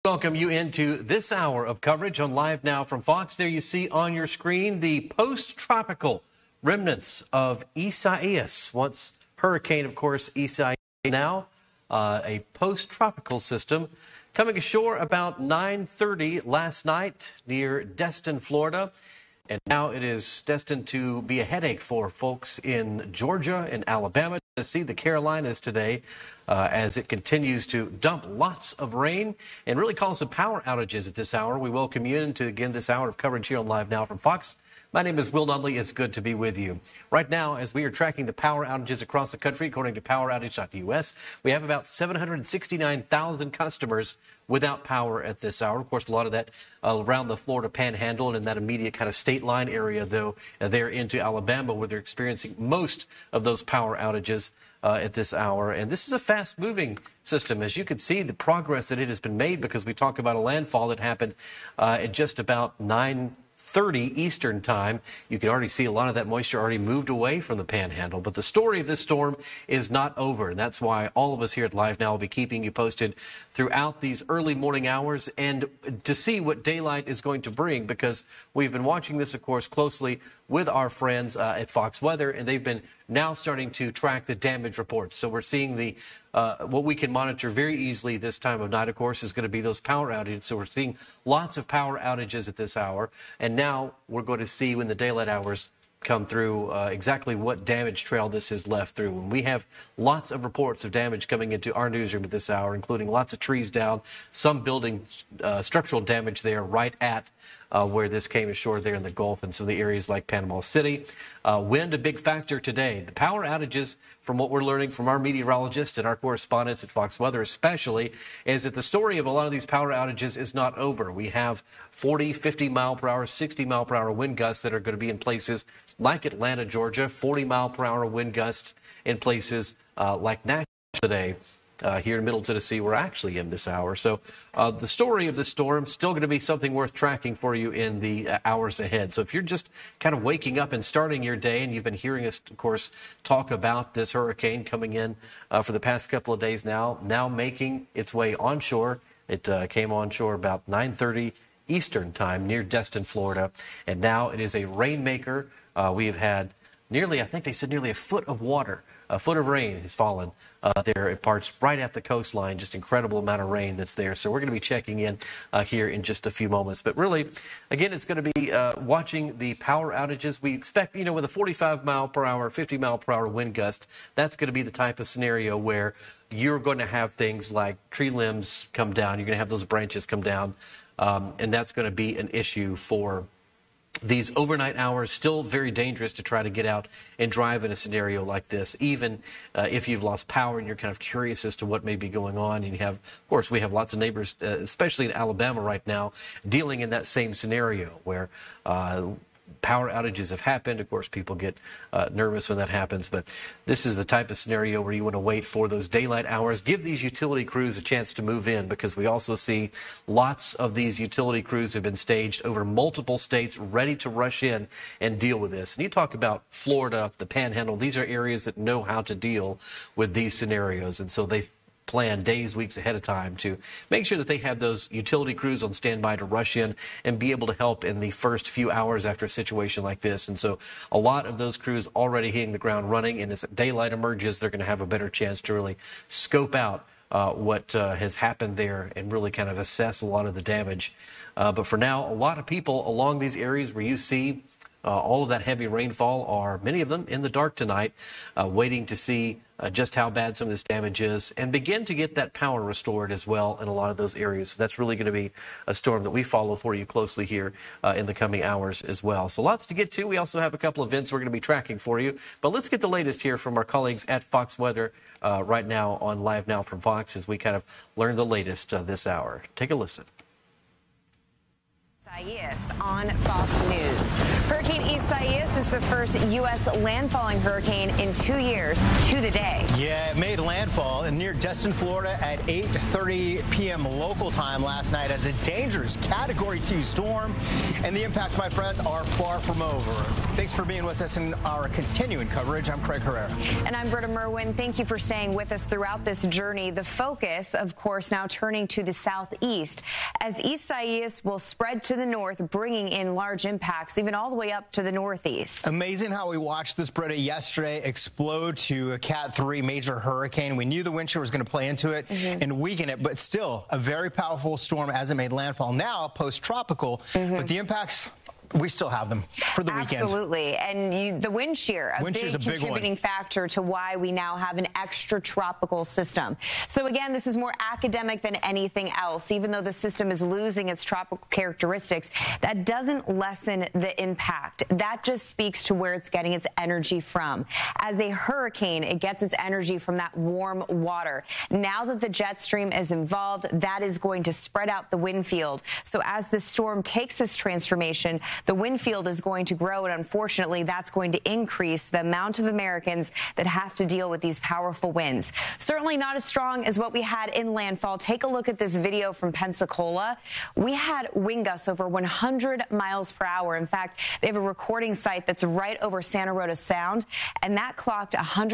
Welcome you into this hour of coverage on Live Now from Fox. There you see on your screen the post-tropical remnants of Isaias. Once hurricane, of course, Isaias now a post-tropical system coming ashore about 9:30 last night near Destin, Florida. And now it is destined to be a headache for folks in Georgia and Alabama to see the Carolinas today as it continues to dump lots of rain and really cause some power outages at this hour. We welcome you into, again, this hour of coverage here on Live Now from Fox. My name is Will Dudley. It's good to be with you. Right now, as we are tracking the power outages across the country, according to PowerOutage.us, we have about 769,000 customers without power at this hour. Of course, a lot of that around the Florida Panhandle and in that immediate kind of state line area, though, they're into Alabama, where they're experiencing most of those power outages at this hour. And this is a fast-moving system. As you can see, the progress that it has been made, because we talk about a landfall that happened at just about 9:30 Eastern time. You can already see a lot of that moisture already moved away from the Panhandle. But the story of this storm is not over, and that's why all of us here at Live Now will be keeping you posted throughout these early morning hours and to see what daylight is going to bring, because we've been watching this, of course, closely with our friends at Fox Weather, and they've been now starting to track the damage reports. So we're seeing the what we can monitor very easily this time of night, of course, is going to be those power outages. So we're seeing lots of power outages at this hour. And now we're going to see, when the daylight hours come through, exactly what damage trail this has left through. And we have lots of reports of damage coming into our newsroom at this hour, including lots of trees down, some building structural damage there right at where this came ashore there in the Gulf and some of the areas like Panama City. Wind, a big factor today. The power outages, from what we're learning from our meteorologists and our correspondents at Fox Weather especially, is that the story of a lot of these power outages is not over. We have 40, 50 mile per hour, 60 mile per hour wind gusts that are going to be in places like Atlanta, Georgia, 40 mile per hour wind gusts in places like Nashville today. Here in Middle Tennessee, we're actually in this hour. So the story of the storm still going to be something worth tracking for you in the hours ahead. So if you're just kind of waking up and starting your day, and you've been hearing us, of course, talk about this hurricane coming in for the past couple of days now making its way onshore. It came onshore about 9:30 Eastern time near Destin, Florida. And now it is a rainmaker. We have had nearly, I think they said nearly a foot of water. A foot of rain has fallen there at parts right at the coastline. Just incredible amount of rain that's there. So we're going to be checking in here in just a few moments. But really, again, it's going to be watching the power outages. We expect, with a 45 mile per hour, 50 mile per hour wind gust, that's going to be the type of scenario where you're going to have things like tree limbs come down. You're going to have those branches come down. And that's going to be an issue for these overnight hours. Still very dangerous to try to get out and drive in a scenario like this, even if you've lost power and you're kind of curious as to what may be going on. And you have, of course, we have lots of neighbors, especially in Alabama right now, dealing in that same scenario where power outages have happened. Of course, people get nervous when that happens, but this is the type of scenario where you want to wait for those daylight hours. Give these utility crews a chance to move in, because we also see lots of these utility crews have been staged over multiple states, ready to rush in and deal with this. And you talk about Florida, the Panhandle, these are areas that know how to deal with these scenarios, and so they plan days, weeks ahead of time to make sure that they have those utility crews on standby to rush in and be able to help in the first few hours after a situation like this. And so a lot of those crews already hitting the ground running, and as daylight emerges, they're going to have a better chance to really scope out what has happened there and really kind of assess a lot of the damage. But for now, a lot of people along these areas where you see all of that heavy rainfall are, many of them, in the dark tonight, waiting to see just how bad some of this damage is and begin to get that power restored as well in a lot of those areas. So that's really going to be a storm that we follow for you closely here in the coming hours as well. So lots to get to. We also have a couple of events we're going to be tracking for you. But let's get the latest here from our colleagues at Fox Weather right now on Live Now from Fox as we kind of learn the latest this hour. Take a listen. Isaias on Fox News. Hurricane Isaias is the first U.S. landfalling hurricane in 2 years to the day. Yeah, it made landfall near Destin, Florida at 8:30 p.m. local time last night as a dangerous Category 2 storm. And the impacts, my friends, are far from over. Thanks for being with us in our continuing coverage. I'm Craig Herrera. And I'm Britta Merwin. Thank you for staying with us throughout this journey. The focus, of course, now turning to the southeast as Isaias will spread to the north, bringing in large impacts, even all the way up to the northeast. Amazing how we watched this, Britta, yesterday explode to a Cat 3 major hurricane. We knew the wind shear was going to play into it and weaken it, but still a very powerful storm as it made landfall. Now post-tropical, but the impacts, we still have them for the weekend. Absolutely. And the wind shear, a big contributing factor to why we now have an extra tropical system. So again, this is more academic than anything else. Even though the system is losing its tropical characteristics, that doesn't lessen the impact. That just speaks to where it's getting its energy from. As a hurricane, it gets its energy from that warm water. Now that the jet stream is involved, that is going to spread out the wind field. So as the storm takes this transformation, the wind field is going to grow, and unfortunately, that's going to increase the amount of Americans that have to deal with these powerful winds. Certainly not as strong as what we had in landfall. Take a look at this video from Pensacola. We had wind gusts over 100 miles per hour. In fact, they have a recording site that's right over Santa Rosa Sound, and that clocked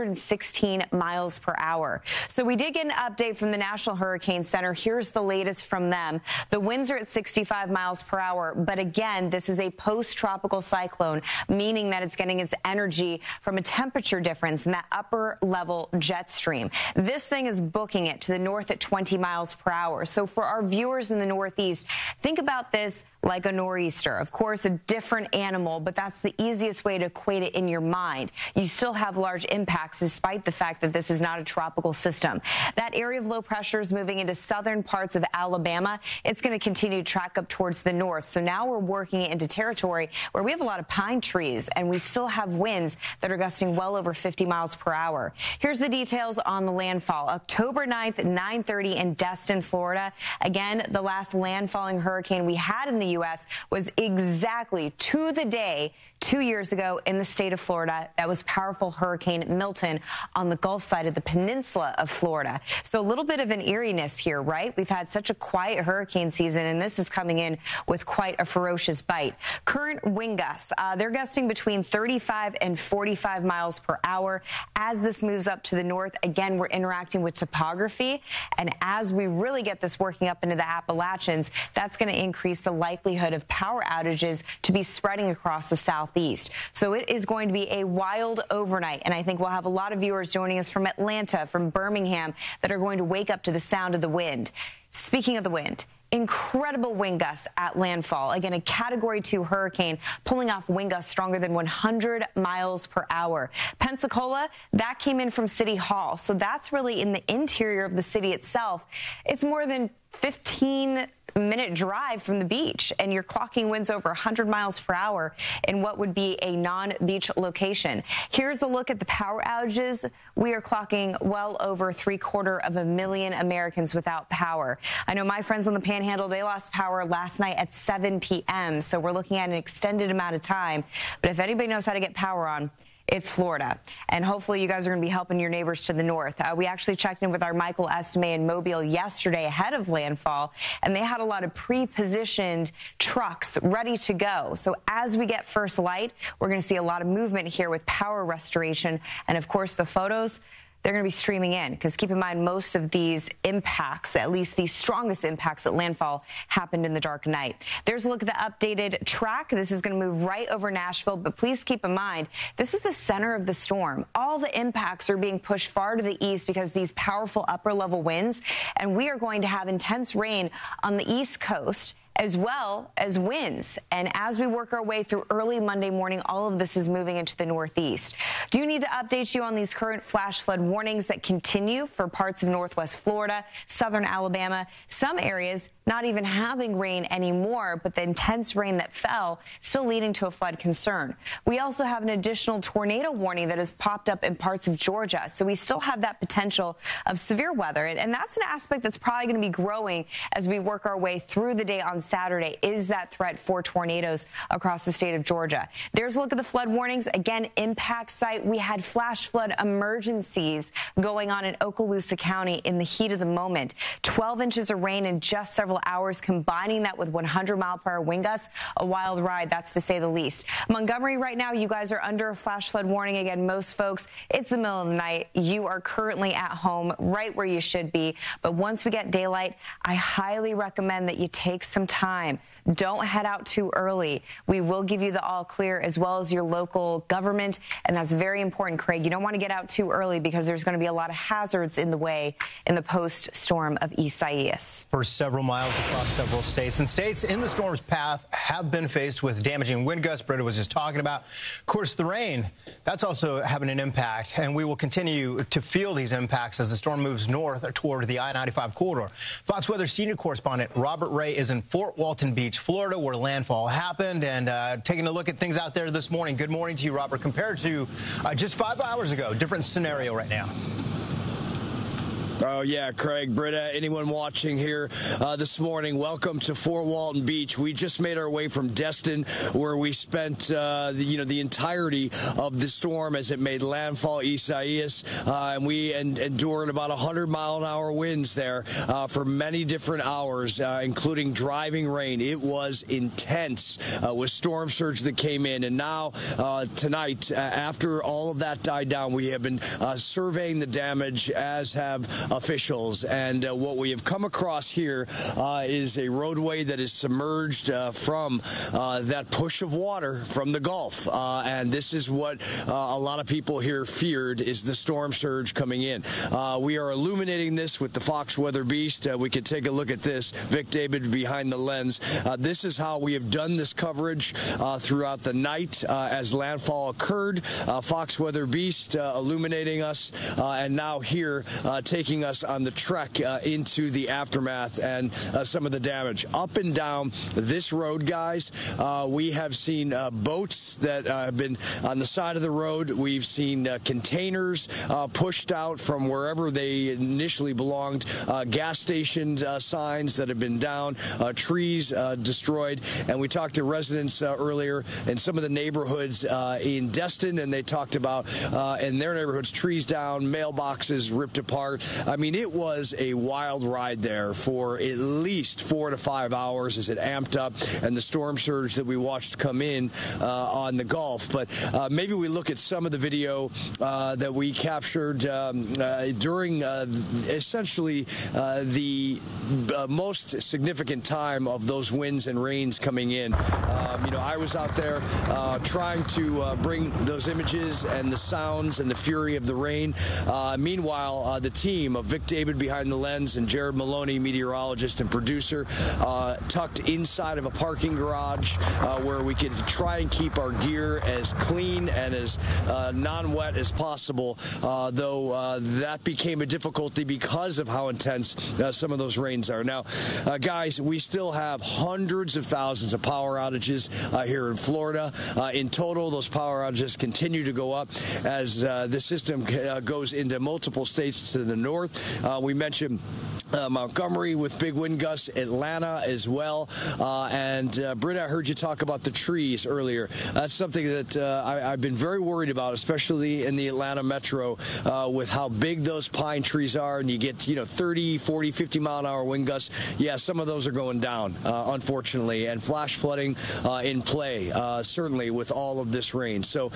116 miles per hour. So we did get an update from the National Hurricane Center. Here's the latest from them. The winds are at 65 miles per hour, but again, this is a post-tropical cyclone, meaning that it's getting its energy from a temperature difference in that upper level jet stream. This thing is booking it to the north at 20 miles per hour. So for our viewers in the Northeast, think about this like a nor'easter. Of course, a different animal, but that's the easiest way to equate it in your mind. You still have large impacts despite the fact that this is not a tropical system. That area of low pressure is moving into southern parts of Alabama. It's going to continue to track up towards the north. So now we're working it into territory where we have a lot of pine trees, and we still have winds that are gusting well over 50 miles per hour. Here's the details on the landfall. October 9th, 9:30 in Destin, Florida. Again, the last landfalling hurricane we had in the U.S. was exactly to the day 2 years ago in the state of Florida. That was powerful Hurricane Milton on the Gulf side of the peninsula of Florida. So a little bit of an eeriness here, right? We've had such a quiet hurricane season, and this is coming in with quite a ferocious bite. Current wind gusts, they're gusting between 35 and 45 miles per hour. As this moves up to the north, again, we're interacting with topography, and as we really get this working up into the Appalachians, that's going to increase the likelihood of power outages to be spreading across the southeast. So it is going to be a wild overnight, and I think we'll have a lot of viewers joining us from Atlanta, from Birmingham, that are going to wake up to the sound of the wind. Speaking of the wind, incredible wind gusts at landfall. Again, a Category 2 hurricane pulling off wind gusts stronger than 100 miles per hour. Pensacola, that came in from City Hall. So that's really in the interior of the city itself. It's more than 15-minute drive from the beach, and you're clocking winds over 100 miles per hour in what would be a non-beach location. Here's a look at the power outages. We are clocking well over 750,000 Americans without power. I know my friends on the Panhandle, they lost power last night at 7 p.m., so we're looking at an extended amount of time. But if anybody knows how to get power on, it's Florida. And hopefully you guys are going to be helping your neighbors to the north. We actually checked in with our Michael Estime in Mobile yesterday ahead of landfall, and they had a lot of pre-positioned trucks ready to go. So as we get first light, we're going to see a lot of movement here with power restoration. And of course, the photos, they're going to be streaming in, because keep in mind, most of these impacts, at least the strongest impacts at landfall, happened in the dark night. There's a look at the updated track. This is going to move right over Nashville, but please keep in mind, this is the center of the storm. All the impacts are being pushed far to the east because these powerful upper level winds, and we are going to have intense rain on the East Coast as well as winds. And as we work our way through early Monday morning, all of this is moving into the northeast. Do need to update you on these current flash flood warnings that continue for parts of northwest Florida, southern Alabama, some areas not even having rain anymore, but the intense rain that fell still leading to a flood concern. We also have an additional tornado warning that has popped up in parts of Georgia. So we still have that potential of severe weather. And that's an aspect that's probably going to be growing as we work our way through the day on Saturday, is that threat for tornadoes across the state of Georgia. There's a look at the flood warnings. Again, impact site. We had flash flood emergencies going on in Okaloosa County in the heat of the moment. 12 inches of rain in just several hours, combining that with 100-mile-per-hour wind gusts. A wild ride, that's to say the least. Montgomery, right now, you guys are under a flash flood warning. Again, most folks, it's the middle of the night. You are currently at home, right where you should be. But once we get daylight, I highly recommend that you take some time. Don't head out too early. We will give you the all clear, as well as your local government, and that's very important, Craig. You don't want to get out too early because there's going to be a lot of hazards in the way in the post-storm of Isaias. For several miles across several states, and states in the storm's path have been faced with damaging wind gusts. Britta was just talking about. Of course, the rain, that's also having an impact, and we will continue to feel these impacts as the storm moves north toward the I-95 corridor. Fox Weather senior correspondent Robert Ray is in Fort Walton Beach, Florida, where landfall happened, and taking a look at things out there this morning. Good morning to you, Robert. Compared to just 5 hours ago, different scenario right now. Oh, yeah, Craig, Britta, anyone watching here this morning, welcome to Fort Walton Beach. We just made our way from Destin, where we spent, the entirety of the storm as it made landfall, Isaias, and we endured about 100-mile-an-hour winds there for many different hours, including driving rain. It was intense with storm surge that came in. And now, tonight, after all of that died down, we have been surveying the damage, as have officials, and what we have come across here is a roadway that is submerged from that push of water from the Gulf, and this is what a lot of people here feared, is the storm surge coming in. We are illuminating this with the Fox Weather Beast. We can take a look at this. Vic David behind the lens. This is how we have done this coverage throughout the night as landfall occurred. Fox Weather Beast illuminating us, and now here taking us on the trek into the aftermath and some of the damage. Up and down this road, guys, we have seen boats that have been on the side of the road. We've seen containers pushed out from wherever they initially belonged, gas station signs that have been down, trees destroyed. And we talked to residents earlier in some of the neighborhoods in Destin, and they talked about in their neighborhoods, trees down, mailboxes ripped apart. I mean, it was a wild ride there for at least 4 to 5 hours as it amped up, and the storm surge that we watched come in on the Gulf. But maybe we look at some of the video that we captured during essentially the most significant time of those winds and rains coming in. I was out there trying to bring those images and the sounds and the fury of the rain. Meanwhile, the team of Vic David behind the lens and Jared Maloney, meteorologist and producer, tucked inside of a parking garage where we could try and keep our gear as clean and as non-wet as possible, though that became a difficulty because of how intense some of those rains are. Now, guys, we still have hundreds of thousands of power outages here in Florida. In total, those power outages continue to go up as the system goes into multiple states to the north. We mentioned Montgomery with big wind gusts, Atlanta as well. And Britta, I heard you talk about the trees earlier. That's something that I've been very worried about, especially in the Atlanta metro, with how big those pine trees are. And you get, 30, 40, 50 mile an hour wind gusts. Yeah, some of those are going down, unfortunately, and flash flooding in play, certainly with all of this rain. So,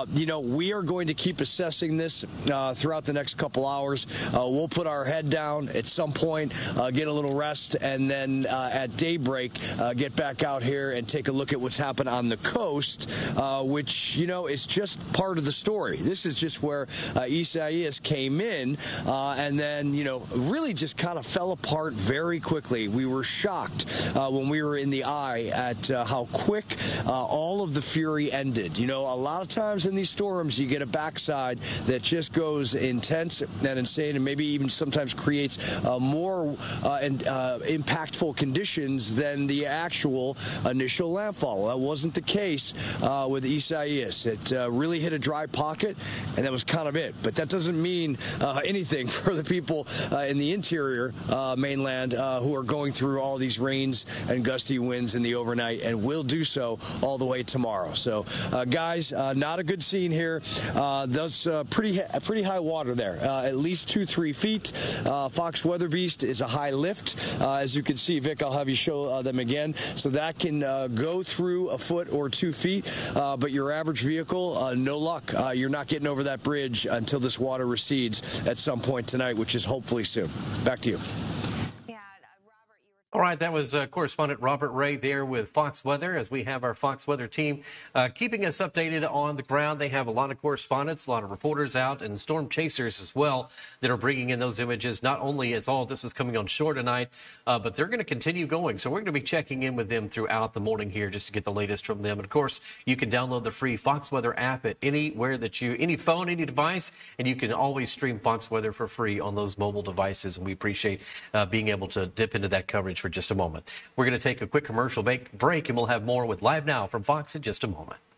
we are going to keep assessing this throughout the next couple hours. We'll put our head down at some point, get a little rest, and then at daybreak, get back out here and take a look at what's happened on the coast, which, is just part of the story. This is just where Isaias came in and then, really just kind of fell apart very quickly. We were shocked when we were in the eye at how quick all of the fury ended. A lot of times in these storms, you get a backside that just goes intense and insane, and maybe even sometimes creates more impactful conditions than the actual initial landfall. That wasn't the case with Isaias. It really hit a dry pocket, and that was kind of it. But that doesn't mean anything for the people in the interior mainland who are going through all these rains and gusty winds in the overnight, and will do so all the way tomorrow. So, guys, not a good scene here. Those pretty high water there, at least 2-3 feet. Fox Weather Beast is a high lift. As you can see, Vic, I'll have you show them again. So that can go through a foot or 2 feet, but your average vehicle, no luck. You're not getting over that bridge until this water recedes at some point tonight, which is hopefully soon. Back to you. All right, that was correspondent Robert Ray there with Fox Weather, as we have our Fox Weather team keeping us updated on the ground. They have a lot of correspondents, a lot of reporters out, and storm chasers as well that are bringing in those images. Not only as all of this is coming on shore tonight, but they're going to continue going. So we're going to be checking in with them throughout the morning here just to get the latest from them. And, of course, you can download the free Fox Weather app at anywhere that any phone, any device, and you can always stream Fox Weather for free on those mobile devices. And we appreciate being able to dip into that coverage for just a moment. We're going to take a quick commercial break, and we'll have more with Live Now from Fox in just a moment.